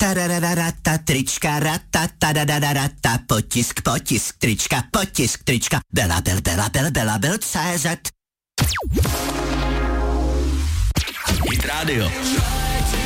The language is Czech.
Tarararata, trička, rata, tadadadadata, potisk, trička, belabel.cz. Hit Radio.